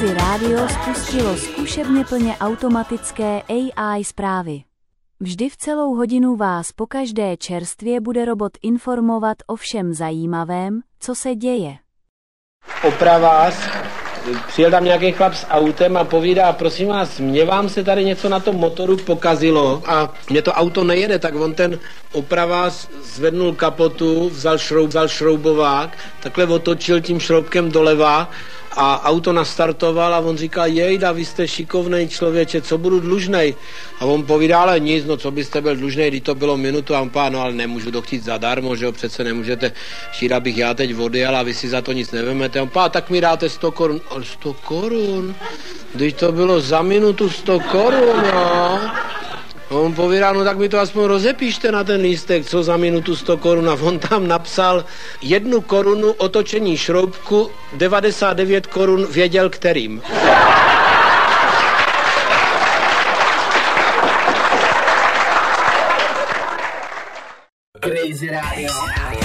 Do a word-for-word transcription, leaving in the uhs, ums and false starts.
Crazy Radio spustilo zkušebně plně automatické A I zprávy. Vždy v celou hodinu vás pokaždé čerstvě bude robot informovat o všem zajímavém, co se děje. Opravář, přijel tam nějaký chlap s autem a povídá, prosím vás, mě vám se tady něco na tom motoru pokazilo a mě to auto nejede, tak on ten opravář zvednul kapotu, vzal, šroub, vzal šroubovák, takhle otočil tím šroubkem doleva a auto nastartoval a on říká, jejda, vy jste šikovnej člověče, co budu dlužnej? A on povídá, ale nic, no co byste byl dlužnej, když to bylo minutu a on pá, no ale nemůžu to chtít zadarmo, že jo, přece nemůžete chtít, abych já teď odjel a vy si za to nic nevemete. On pá, tak mi dáte sto korun. Ale sto korun? Když to bylo za minutu sto korun, no. A on povídá, no tak mi to aspoň rozepíšte na ten lístek, co za minutu sto korun. A on tam napsal jednu korunu otočení šroubku, devadesát devět korun věděl kterým. Crazy Radio.